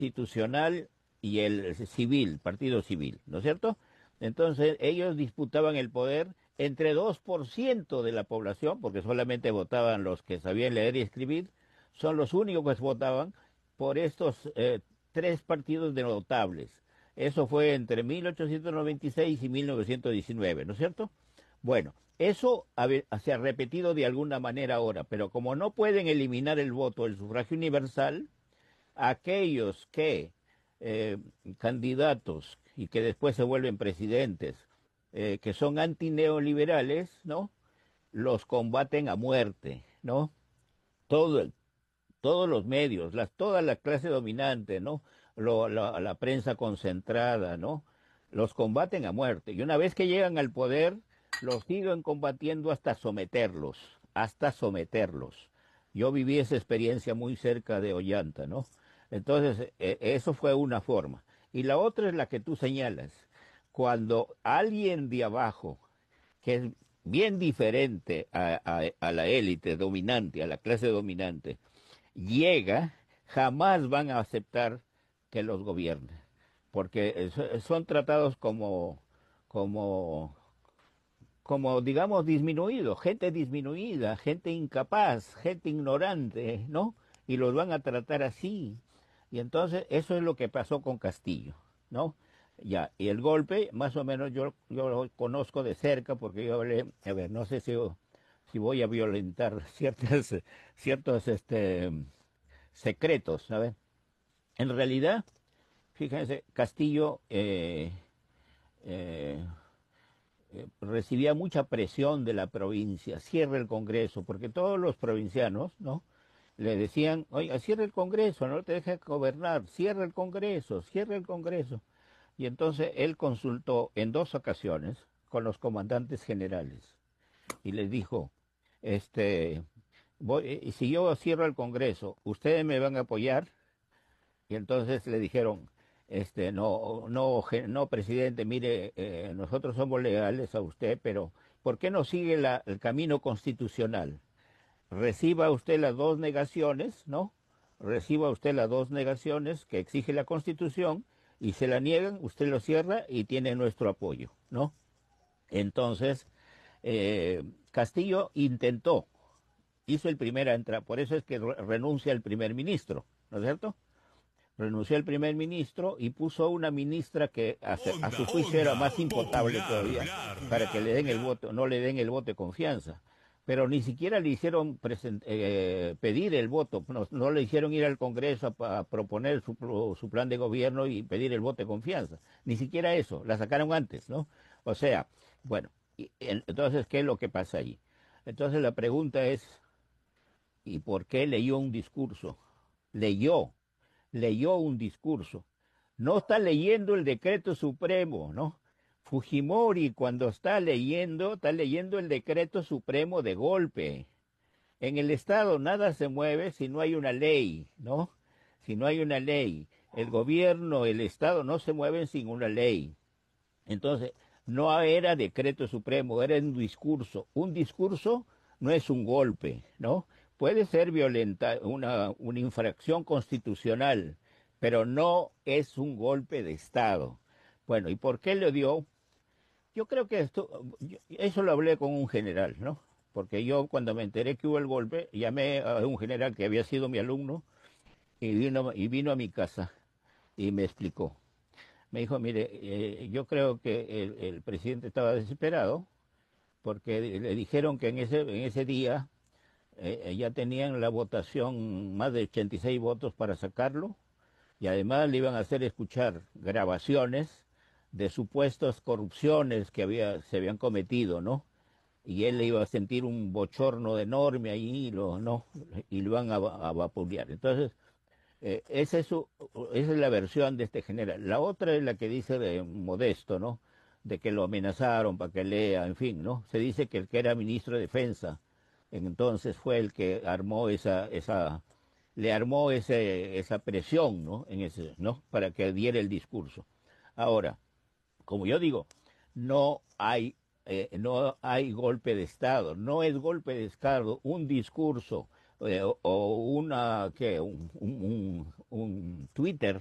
constitucional y el civil, partido civil, ¿no es cierto? Entonces ellos disputaban el poder entre 2% de la población, porque solamente votaban los que sabían leer y escribir, son los únicos que votaban por estos tres partidos de notables. Eso fue entre 1896 y 1919, ¿no es cierto? Bueno, eso se ha repetido de alguna manera ahora, pero como no pueden eliminar el voto, el sufragio universal, aquellos que eh, candidatos y que después se vuelven presidentes, que son antineoliberales, ¿no? Los combaten a muerte, ¿no? Todo, todos los medios, toda la clase dominante, ¿no? La prensa concentrada, ¿no? Los combaten a muerte. Y una vez que llegan al poder, los siguen combatiendo hasta someterlos, hasta someterlos. Yo viví esa experiencia muy cerca de Ollanta, ¿no? Entonces, eso fue una forma. Y la otra es la que tú señalas. Cuando alguien de abajo, que es bien diferente a la élite dominante, a la clase dominante, llega, jamás van a aceptar que los gobierne, porque son tratados como, como digamos, disminuidos, gente disminuida, gente incapaz, gente ignorante, ¿no? Y los van a tratar así. Y entonces eso es lo que pasó con Castillo, ¿no? Ya, y el golpe, más o menos yo lo conozco de cerca porque yo hablé, a ver, no sé si voy a violentar ciertos secretos, ¿sabes? En realidad, fíjense, Castillo eh, recibía mucha presión de la provincia, cierre el Congreso, porque todos los provincianos, ¿no? Le decían, oiga, cierre el Congreso, no te dejes gobernar, cierre el Congreso, cierre el Congreso. Y entonces él consultó en dos ocasiones con los comandantes generales y les dijo, este, si yo cierro el Congreso, ¿ustedes me van a apoyar? Y entonces le dijeron, no, presidente, mire, nosotros somos legales a usted, pero ¿por qué no sigue el camino constitucional? Reciba usted las dos negaciones, ¿no? Reciba usted las dos negaciones que exige la Constitución y se la niegan, usted lo cierra y tiene nuestro apoyo, ¿no? Entonces, Castillo intentó, hizo el primer entrada, por eso es que renuncia el primer ministro, ¿no es cierto? Renunció el primer ministro y puso una ministra que a su juicio era más impotable todavía para que le den el voto, no le den el voto de confianza. Pero ni siquiera le hicieron pedir el voto, no le hicieron ir al Congreso a proponer su plan de gobierno y pedir el voto de confianza. Ni siquiera eso, la sacaron antes, ¿no? O sea, bueno, entonces, ¿qué es lo que pasa allí? Entonces la pregunta es, ¿y por qué leyó un discurso? Leyó leyó un discurso. No está leyendo el decreto supremo, ¿no? Fujimori cuando está leyendo el decreto supremo de golpe. En el Estado nada se mueve si no hay una ley, ¿no? Si no hay una ley. El gobierno, el Estado no se mueven sin una ley. Entonces, no era decreto supremo, era un discurso. Un discurso no es un golpe, ¿no? Puede ser violenta, una infracción constitucional, pero no es un golpe de Estado. Bueno, ¿y por qué le dio? Yo creo que eso lo hablé con un general, ¿no? Porque yo cuando me enteré que hubo el golpe, llamé a un general que había sido mi alumno y vino a mi casa y me explicó. Me dijo, mire, yo creo que el presidente estaba desesperado porque le dijeron que en ese día ya tenían la votación, más de 86 votos para sacarlo, y además le iban a hacer escuchar grabaciones de supuestas corrupciones que se habían cometido, ¿no? Y él le iba a sentir un bochorno enorme ahí, ¿no? Y lo iban a vapulear. Entonces, esa es la versión de este general. La otra es la que dice de Modesto, ¿no? De que lo amenazaron para que lea, en fin, ¿no? Se dice que el que era ministro de Defensa, entonces fue el que armó le armó esa presión, ¿no? ¿no? Para que diera el discurso. Ahora, como yo digo, no hay golpe de Estado, no es golpe de Estado un discurso o un Twitter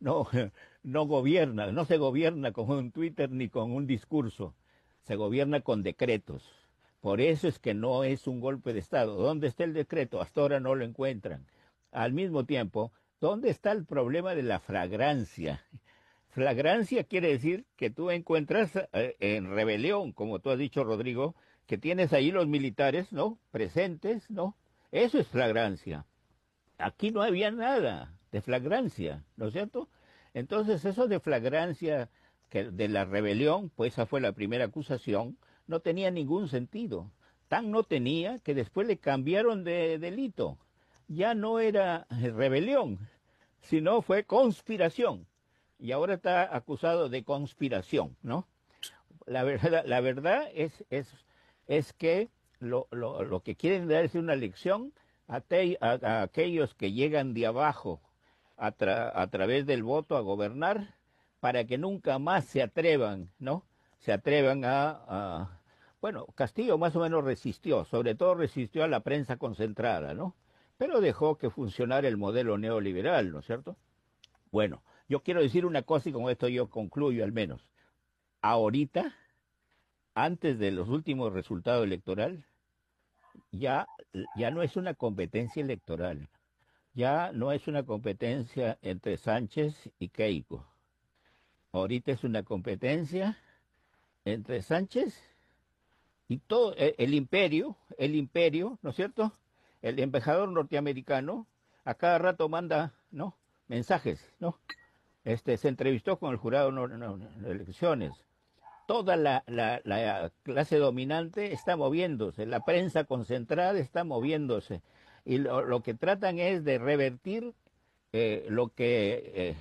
no, no gobierna, no se gobierna con un Twitter ni con un discurso, se gobierna con decretos. Por eso es que no es un golpe de Estado. ¿Dónde está el decreto? Hasta ahora no lo encuentran. Al mismo tiempo, ¿dónde está el problema de la flagrancia? Flagrancia quiere decir que tú encuentras en rebelión, como tú has dicho, Rodrigo, que tienes ahí los militares, ¿no? Presentes, ¿no? Eso es flagrancia. Aquí no había nada de flagrancia, ¿no es cierto? Entonces, eso de flagrancia que de la rebelión, pues esa fue la primera acusación, no tenía ningún sentido. Tan no tenía que después le cambiaron de delito. Ya no era rebelión, sino fue conspiración. Y ahora está acusado de conspiración, ¿no? La verdad es que lo que quieren dar es una lección a aquellos que llegan de abajo a través del voto a gobernar para que nunca más se atrevan, ¿no? Se atrevan bueno, Castillo más o menos resistió, sobre todo resistió a la prensa concentrada, ¿no? Pero dejó que funcionara el modelo neoliberal, ¿no es cierto? Bueno, yo quiero decir una cosa y con esto yo concluyo al menos. Ahorita, antes de los últimos resultados electorales, ya, ya no es una competencia electoral, ya no es una competencia entre Sánchez y Keiko. Ahorita es una competencia entre Sánchez y todo el imperio, ¿no es cierto? El embajador norteamericano a cada rato manda, ¿no? Mensajes, ¿no? Se entrevistó con el jurado de elecciones. Toda la clase dominante está moviéndose, la prensa concentrada está moviéndose. Y lo que tratan es de revertir lo que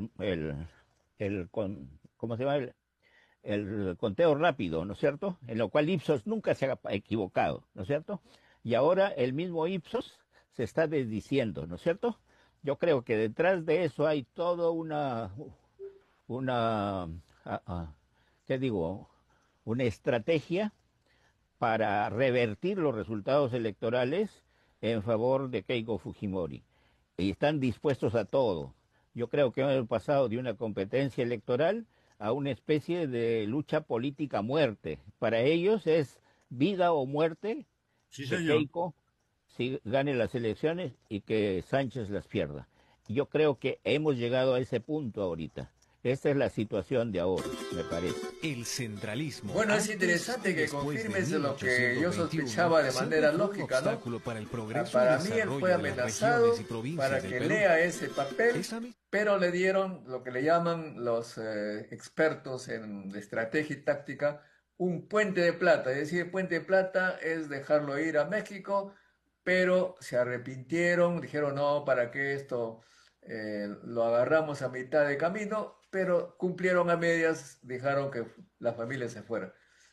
¿cómo se llama? El conteo rápido, ¿no es cierto? En lo cual Ipsos nunca se ha equivocado, ¿no es cierto? Y ahora el mismo Ipsos se está desdiciendo, ¿no es cierto? Yo creo que detrás de eso hay toda una, ¿qué digo? Una estrategia para revertir los resultados electorales en favor de Keiko Fujimori. Y están dispuestos a todo. Yo creo que hemos pasado de una competencia electoral a una especie de lucha política a muerte. Para ellos es vida o muerte Sí, que señor. Keiko si gane las elecciones y que Sánchez las pierda. Yo creo que hemos llegado a ese punto ahorita. Esta es la situación de ahora, me parece. El centralismo, Bueno, es antes y interesante que después de confirmes lo que yo 1821, sospechaba de siempre manera fue un lógica, ¿no? obstáculo para el progreso y Para mí él fue desarrollo de las regiones y amenazado provincias para del que Perú. lea ese papel, Esa mi- pero le dieron lo que le llaman los expertos en estrategia y táctica un puente de plata. Es decir, puente de plata es dejarlo ir a México, pero se arrepintieron, dijeron no, ¿para qué esto? Lo agarramos a mitad de camino, pero cumplieron a medias, dejaron que la familia se fuera.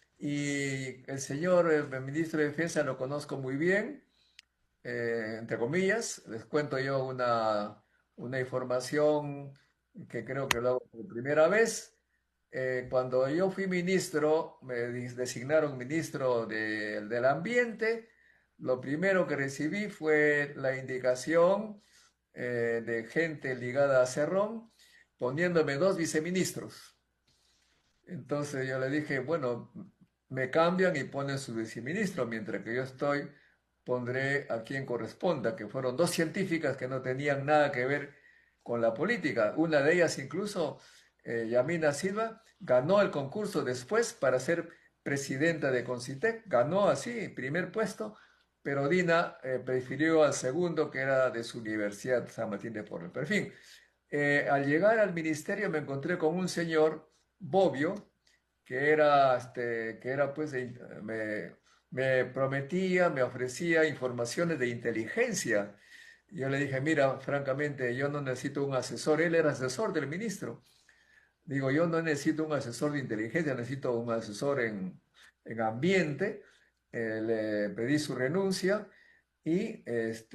Y el señor ministro de Defensa lo conozco muy bien, entre comillas, les cuento yo una información que creo que lo hago por primera vez. Cuando yo fui ministro, me designaron ministro del ambiente. Lo primero que recibí fue la indicación de gente ligada a Cerrón, poniéndome dos viceministros. Entonces yo le dije, bueno, me cambian y ponen su viceministro, mientras que yo estoy, pondré a quien corresponda, que fueron dos científicas que no tenían nada que ver con la política. Una de ellas incluso, Yamina Silva, ganó el concurso después para ser presidenta de Concitec, ganó así, primer puesto, pero Dina prefirió al segundo, que era de su Universidad San Martín de Porres. Pero en fin, al llegar al ministerio me encontré con un señor, Bobbio, que era pues, me prometía, me ofrecía informaciones de inteligencia. Yo le dije, mira, francamente, yo no necesito un asesor. Él era asesor del ministro. Digo, yo no necesito un asesor de inteligencia, necesito un asesor en ambiente. Le pedí su renuncia y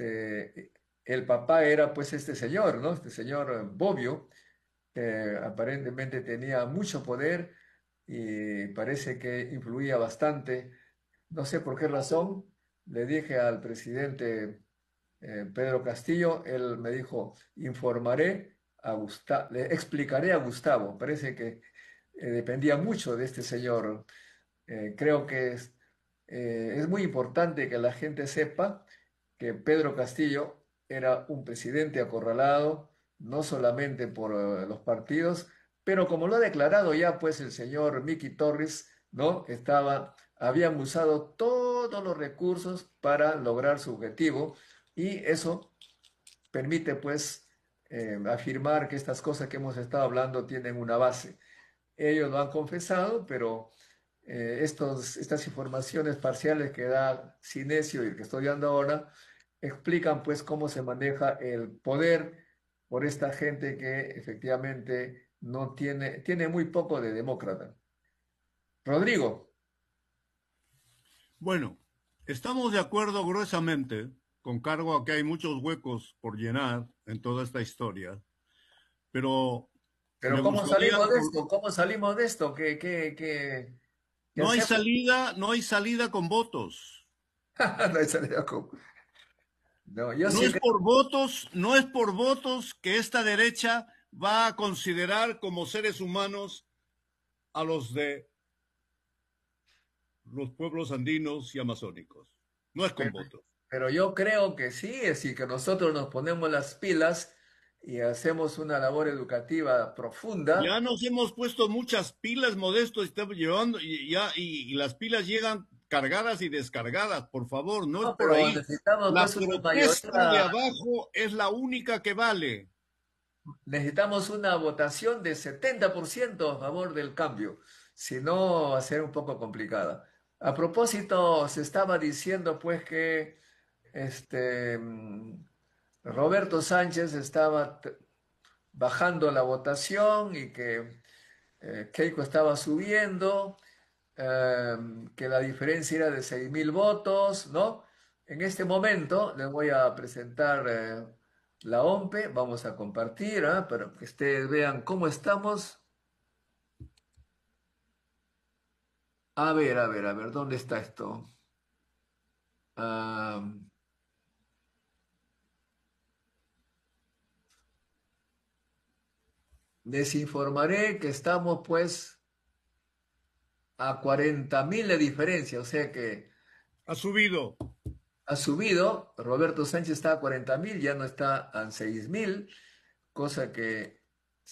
el papá era pues este señor, ¿no? Este señor Bobbio, que aparentemente tenía mucho poder y parece que influía bastante. No sé por qué razón. Le dije al presidente Pedro Castillo, él me dijo, informaré le explicaré a Gustavo. Parece que dependía mucho de este señor. Creo que es muy importante que la gente sepa que Pedro Castillo era un presidente acorralado, no solamente por los partidos, pero como lo ha declarado ya pues el señor Miki Torres, ¿no? Habían usado todos los recursos para lograr su objetivo y eso permite pues afirmar que estas cosas que hemos estado hablando tienen una base. Ellos lo han confesado, pero estas informaciones parciales que da Cinesio y el que estoy dando ahora explican pues cómo se maneja el poder por esta gente que efectivamente no tiene muy poco de demócrata. Rodrigo, Bueno, estamos de acuerdo gruesamente, con cargo a que hay muchos huecos por llenar en toda esta historia, pero me pero ¿cómo gustaría, salimos de esto? ¿Cómo salimos de esto? ¿Qué no hay hacemos? salida, no hay salida con votos. No hay salida común. No, yo No sí es creo. por votos, no es por votos que esta derecha va a considerar como seres humanos a los de los pueblos andinos y amazónicos. No es con votos. Pero yo creo que sí, es decir, que nosotros nos ponemos las pilas y hacemos una labor educativa profunda. Ya nos hemos puesto muchas pilas, Modesto, estamos llevando, y las pilas llegan cargadas y descargadas, por favor, no es No, por pero ahí. necesitamos La pues una protesta de mayoría, abajo es la única que vale. necesitamos una votación de 70% a favor del cambio, si no va a ser un poco complicada. A propósito, se estaba diciendo pues que Roberto Sánchez estaba bajando la votación y que Keiko estaba subiendo, que la diferencia era de 6.000 votos, ¿no? En este momento les voy a presentar la OMPE, vamos a compartir, ¿ah? Para que ustedes vean cómo estamos. A ver, ¿dónde está esto? Ah, les informaré que estamos pues a 40.000 de diferencia, o sea que Ha subido. ha subido, Roberto Sánchez está a 40.000, ya no está a 6.000, cosa que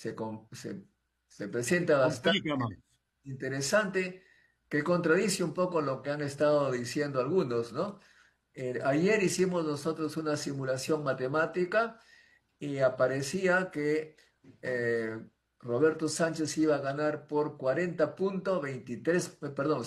se presenta bastante Complica más. interesante, que contradice un poco lo que han estado diciendo algunos, ¿no? Ayer hicimos nosotros una simulación matemática y aparecía que eh, Roberto Sánchez iba a ganar por 40.23, perdón,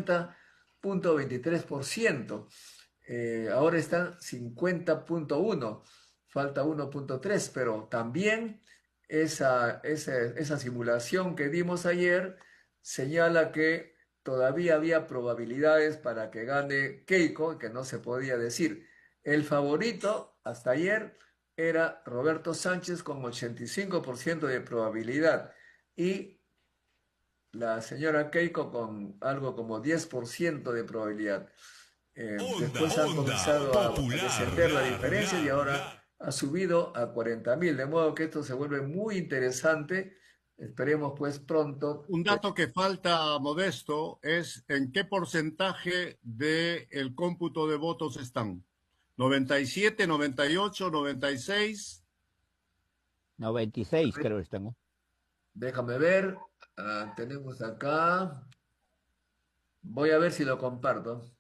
50.23%. Ahora están 50.1, falta 1.3, pero también esa simulación que dimos ayer señala que todavía había probabilidades para que gane Keiko, que no se podía decir. El favorito hasta ayer era Roberto Sánchez con 85% de probabilidad y la señora Keiko con algo como 10% de probabilidad. Después han comenzado a descender la diferencia y ahora ha subido a 40.000, de modo que esto se vuelve muy interesante. Esperemos pues pronto. Un dato que falta, Modesto, es en qué porcentaje del cómputo de votos están. 97, 98, 96. 96 creo que están, ¿no? Déjame ver, tenemos acá, voy a ver si lo comparto.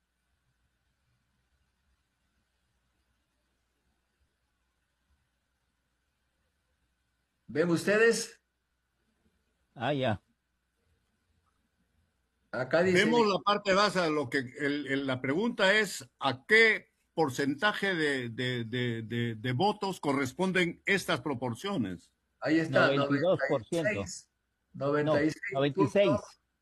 ¿Ven ustedes? Ah, ya. Acá dice, Vemos la parte base, lo que la pregunta es a qué porcentaje de votos corresponden estas proporciones. ahí está, 92%. 96, No, 96 punto 96.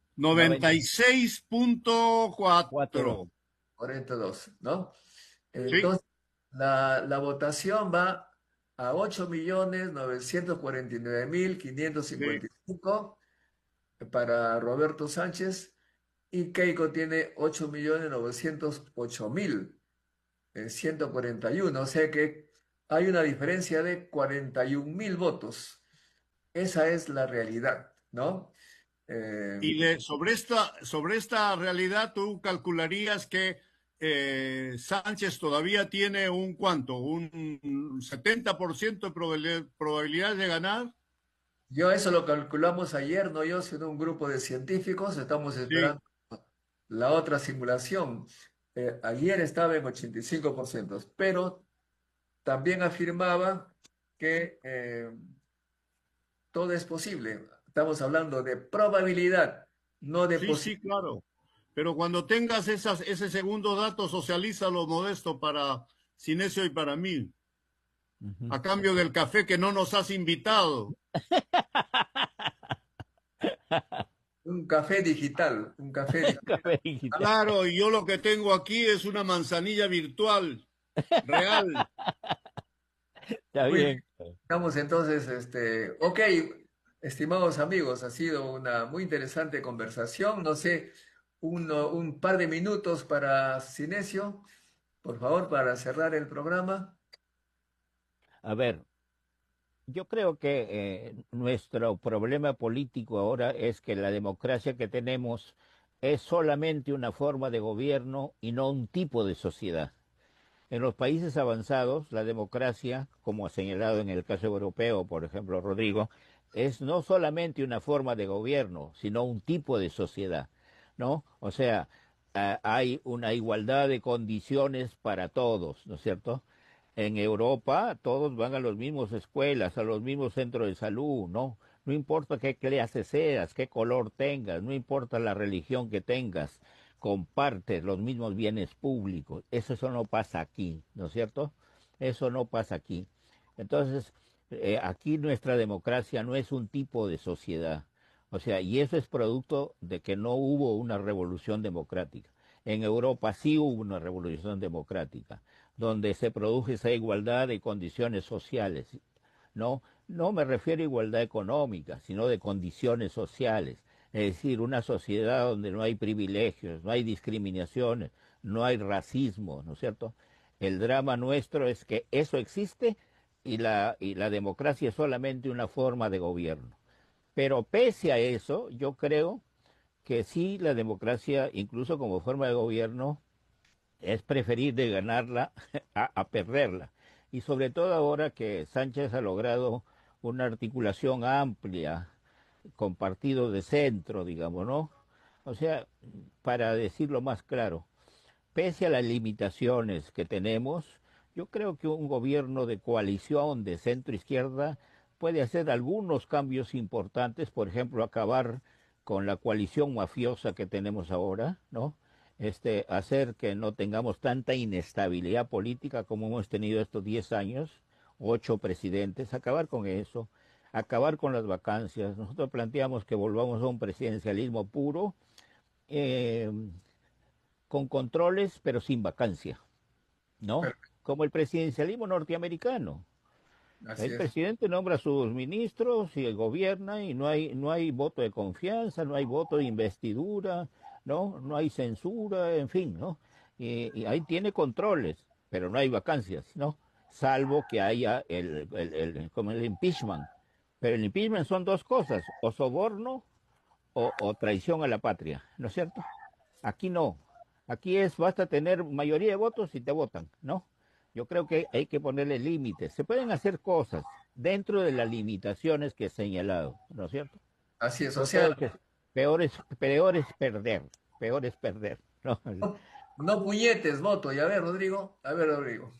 94. 96.4. 42, ¿no? ¿Sí? Entonces, la votación va a ocho millones novecientos cuarenta y nueve mil quinientos Sí. cincuenta y cinco para Roberto Sánchez y Keiko tiene 8.908.141, o sea que hay una diferencia de 41.000 votos. Esa es la realidad, ¿no? Y sobre esta realidad, tú calcularías que Sánchez todavía tiene un ¿cuánto? Un 70% de probabilidad de ganar. Yo eso lo calculamos ayer, no yo, sino un grupo de científicos. Estamos Sí, esperando la otra simulación. Ayer estaba en 85%, pero también afirmaba que todo es posible. Estamos hablando de probabilidad, no de sí, sí, posibilidad. claro. Pero cuando tengas ese segundo dato, socialízalo, Modesto, para Cinesio y para mí, Ujú. a cambio del café que no nos has invitado. Un café digital, un café digital. Café digital. Claro, y yo lo que tengo aquí es una manzanilla virtual, real. Está Muy bien. bien. Estamos entonces, ok, estimados amigos, ha sido una muy interesante conversación. No sé, un par de minutos para Cinesio, por favor, para cerrar el programa. A ver, yo creo que nuestro problema político ahora es que la democracia que tenemos es solamente una forma de gobierno y no un tipo de sociedad. En los países avanzados, la democracia, como ha señalado en el caso europeo, por ejemplo, Rodrigo, es no solamente una forma de gobierno, sino un tipo de sociedad, ¿no? O sea, hay una igualdad de condiciones para todos, ¿no es cierto? En Europa todos van a las mismas escuelas, a los mismos centros de salud, ¿no? No importa qué clase seas, qué color tengas, no importa la religión que tengas, compartes los mismos bienes públicos. Eso no pasa aquí, ¿no es cierto? Eso no pasa aquí. Entonces, aquí nuestra democracia no es un tipo de sociedad. O sea, y eso es producto de que no hubo una revolución democrática. En Europa sí hubo una revolución democrática, donde se produjo esa igualdad de condiciones sociales. No, no me refiero a igualdad económica, sino de condiciones sociales. Es decir, una sociedad donde no hay privilegios, no hay discriminaciones, no hay racismo, ¿no es cierto? El drama nuestro es que eso existe y la democracia es solamente una forma de gobierno. Pero pese a eso, yo creo que sí la democracia, incluso como forma de gobierno, es preferible ganarla a perderla. Y sobre todo ahora que Sánchez ha logrado una articulación amplia con partidos de centro, digamos, ¿no? O sea, para decirlo más claro, pese a las limitaciones que tenemos, yo creo que un gobierno de coalición de centro-izquierda puede hacer algunos cambios importantes, por ejemplo, acabar con la coalición mafiosa que tenemos ahora, ¿no? Hacer que no tengamos tanta inestabilidad política como hemos tenido estos 10 años, 8 presidentes, acabar con eso, acabar con las vacancias. Nosotros planteamos que volvamos a un presidencialismo puro, eh, con controles pero sin vacancia, ¿no? Perfecto. Como el presidencialismo norteamericano. Así El es. presidente nombra a sus ministros y gobierna y no hay voto de confianza, no hay voto de investidura, ¿no? No hay censura, en fin, ¿no? Y ahí tiene controles, pero no hay vacancias, ¿no? Salvo que haya como el impeachment. Pero el impeachment son dos cosas, o soborno o traición a la patria, ¿no es cierto? Aquí no. Aquí basta tener mayoría de votos y te votan, ¿no? Yo creo que hay que ponerle límites. Se pueden hacer cosas dentro de las limitaciones que he señalado, ¿no es cierto? Así es. O Yo sea, creo que peor es perder, ¿no? no, no puñetes, voto. Y a ver, Rodrigo.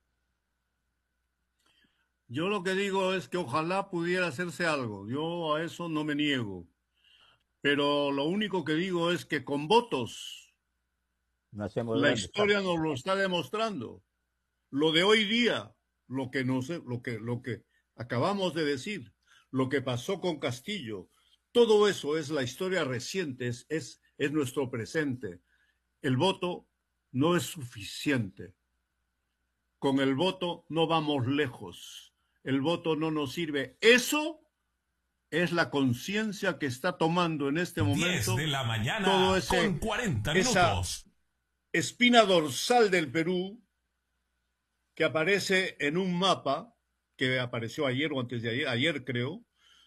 Yo lo que digo es que ojalá pudiera hacerse algo. Yo a eso no me niego. Pero lo único que digo es que con votos No hacemos la grandes historia cambios. nos lo está demostrando. Lo de hoy día, lo que acabamos de decir, lo que pasó con Castillo, todo eso es la historia reciente, es nuestro presente. El voto no es suficiente. Con el voto no vamos lejos. El voto no nos sirve. Eso es la conciencia que está tomando en este 10 momento de la todo mañana con 40 esa minutos. espina dorsal del Perú que aparece en un mapa que apareció ayer o antes de ayer, ayer creo,